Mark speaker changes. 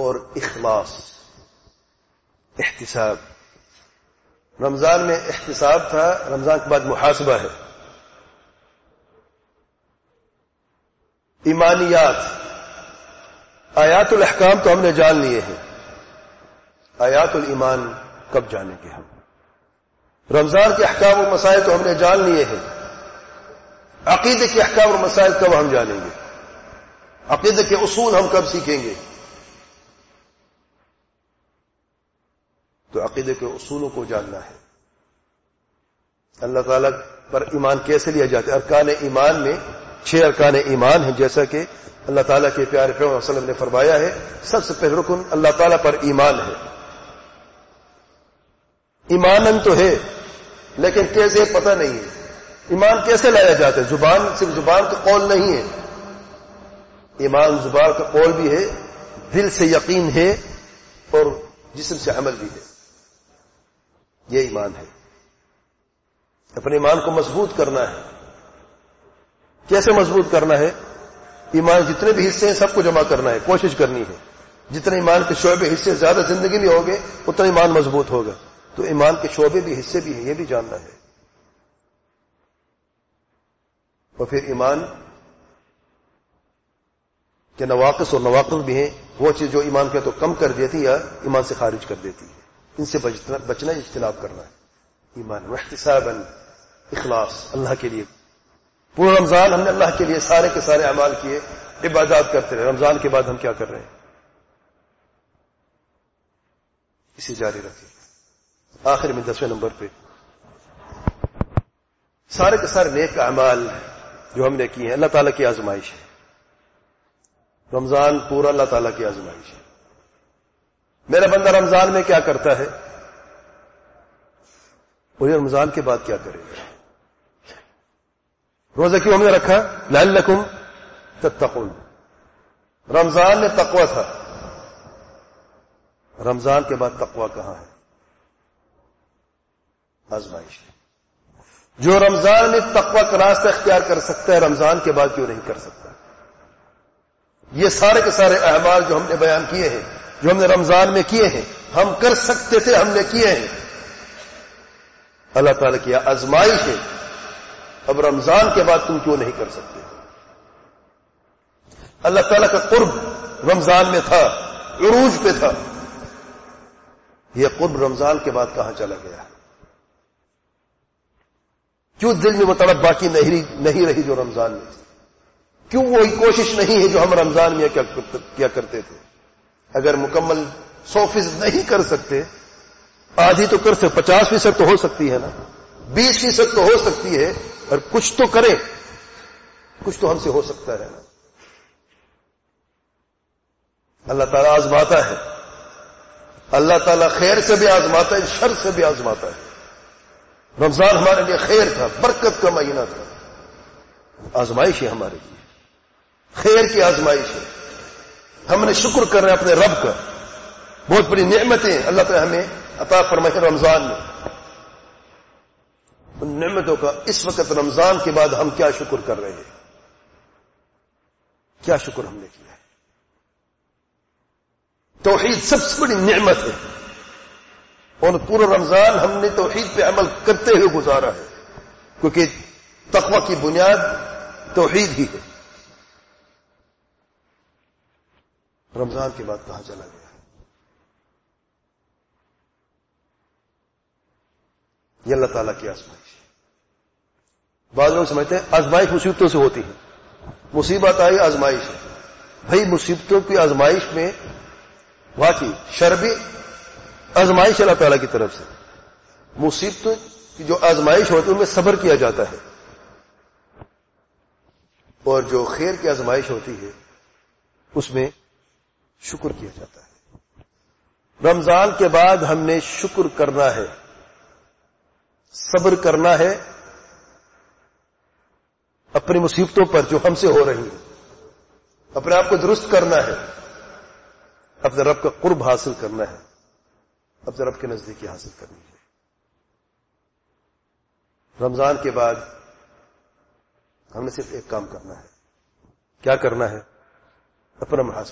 Speaker 1: اور اخلاص، احتساب. رمضان میں احتساب تھا، رمضان کے بعد محاسبہ ہے. ایمانیات، آیات الاحکام تو ہم نے جان لیے ہیں، آیات الایمان کب جانیں گے ہم؟ رمضان کے احکام و مسائل تو ہم نے جان لیے ہیں، عقیدے کے احکام اور مسائل کب ہم جانیں گے؟ عقیدے کے اصول ہم کب سیکھیں گے؟ تو عقیدے کے اصولوں کو جاننا ہے. اللہ تعالیٰ پر ایمان کیسے لیا جاتا ہے؟ ارکان ایمان میں 6 ارکان ایمان ہیں، جیسا کہ اللہ تعالیٰ کے پیارے پیغمبر صلی اللہ علیہ وسلم نے فرمایا ہے. سب سے پہلا رکن اللہ تعالیٰ پر ایمان ہے. ایمانن تو ہے لیکن کیسے پتہ نہیں ہے. ایمان کیسے لایا جاتا ہے؟ زبان، صرف زبان کا قول نہیں ہے. ایمان زبان کا قول بھی ہے، دل سے یقین ہے، اور جسم سے عمل بھی ہے. یہ ایمان ہے. اپنے ایمان کو مضبوط کرنا ہے. کیسے مضبوط کرنا ہے؟ ایمان جتنے بھی حصے ہیں سب کو جمع کرنا ہے، کوشش کرنی ہے. جتنے ایمان کے شعبے حصے زیادہ زندگی میں ہوگے اتنا ایمان مضبوط ہوگا. تو ایمان کے شعبے بھی حصے بھی ہیں، یہ بھی جاننا ہے. اور پھر ایمان کے نواقص اور نواقص بھی ہیں، وہ چیز جو ایمان کے تو کم کر دیتی یا ایمان سے خارج کر دیتی ہے، ان سے بچنا، اجتناب کرنا ہے. ایمان واحتسابا، اخلاص، اللہ کے لیے. پورا رمضان ہم نے اللہ کے لیے سارے کے سارے اعمال کیے، عبادات کرتے رہے. رمضان کے بعد ہم کیا کر رہے ہیں؟ اسے جاری رکھیں. آخر میں 10ویں نمبر پہ سارے کے سارے نیک اعمال جو ہم نے کیے ہیں اللہ تعالیٰ کی آزمائش ہے. رمضان پورا اللہ تعالیٰ کی آزمائش ہے. میرا بندہ رمضان میں کیا کرتا ہے اور یہ رمضان کے بعد کیا کرے گا؟ روزہ کیوں ہم نے رکھا؟ لعلکم تتقون. رمضان میں تقوی تھا، رمضان کے بعد تقوی کہاں ہے؟ آزمائش ہے. جو رمضان میں تقوی کا راستہ اختیار کر سکتا ہے رمضان کے بعد کیوں نہیں کر سکتا؟ یہ سارے کے سارے اعمال جو ہم نے بیان کیے ہیں، جو ہم نے رمضان میں کیے ہیں، ہم کر سکتے تھے، ہم نے کیے ہیں. اللہ تعالیٰ کی آزمائش ہے. اب رمضان کے بعد تم کیوں نہیں کر سکتے؟ اللہ تعالیٰ کا قرب رمضان میں تھا، عروج پہ تھا. یہ قرب رمضان کے بعد کہاں چلا گیا؟ کیوں دل میں وہ طلب باقی نہیں رہی جو رمضان میں تھی؟ کیوں وہی کوشش نہیں ہے جو ہم رمضان میں کیا کرتے تھے؟ اگر مکمل 100% نہیں کر سکتے، آدھی تو کر سکتے، 50% تو ہو سکتی ہے نا، 20% تو ہو سکتی ہے، اور کچھ تو کریں، کچھ تو ہم سے ہو سکتا ہے نا. اللہ تعالیٰ آزماتا ہے. اللہ تعالیٰ خیر سے بھی آزماتا ہے، شر سے بھی آزماتا ہے. رمضان ہمارے لیے خیر تھا، برکت کا مہینہ تھا. آزمائش ہے ہمارے لیے، خیر کی آزمائش ہے. ہم نے شکر کر رہے ہیں اپنے رب کا. بہت بڑی نعمتیں اللہ تعالیٰ ہمیں عطا فرمائے رمضان میں. ان نعمتوں کا اس وقت رمضان کے بعد ہم کیا شکر کر رہے ہیں؟ کیا شکر ہم نے کیا ہے؟ توحید سب سے بڑی نعمت ہے، اور پورا رمضان ہم نے توحید پہ عمل کرتے ہوئے گزارا ہے، کیونکہ تقوی کی بنیاد توحید ہی ہے. رمضان کے بعد کہاں چلا گیا؟ یہ اللہ تعالیٰ کی آزمائش ہے. بعض لوگ سمجھتے ہیں آزمائش مصیبتوں سے ہوتی ہے. مصیبت آئی آزمائش ہے. بھائی مصیبتوں کی آزمائش میں واقعی شر بھی آزمائش اللہ تعالیٰ کی طرف سے. مصیبتوں کی جو آزمائش ہوتی ہے ان میں صبر کیا جاتا ہے، اور جو خیر کی آزمائش ہوتی ہے اس میں شکر کیا جاتا ہے. رمضان کے بعد ہم نے شکر کرنا ہے، صبر کرنا ہے اپنی مصیبتوں پر جو ہم سے ہو رہی ہیں. اپنے آپ کو درست کرنا ہے، اپنے رب کا قرب حاصل کرنا ہے، اپنے رب کے نزدیکی حاصل کرنی ہے. رمضان کے بعد ہم نے صرف ایک کام کرنا ہے. کیا کرنا ہے؟ اپنا محاسبہ